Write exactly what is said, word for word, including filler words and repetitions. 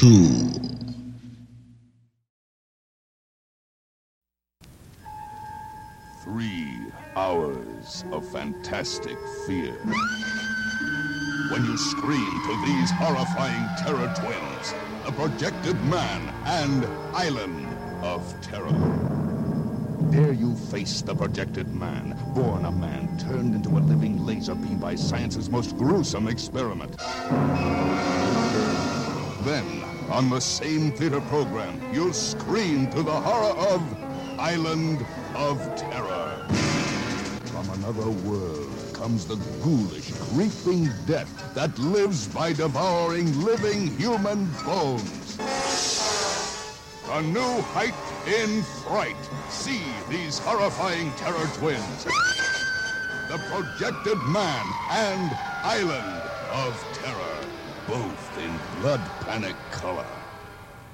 two. Three hours of fantastic fear. When you scream to these horrifying terror twins, the Projected Man and Island of Terror. Dare you face the Projected Man, born a man turned into a living laser beam by science's most gruesome experiment. Then, on the same theater program, you'll scream to the horror of Island of Terror. From another world comes the ghoulish, creeping death that lives by devouring living human bones. A new height in fright. See these horrifying terror twins. The Projected Man and Island of Terror. Both in blood panic color.